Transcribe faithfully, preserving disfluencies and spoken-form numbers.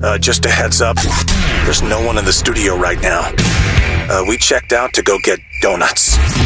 Uh, just a heads up, there's no one in the studio right now. Uh, we checked out to go get donuts.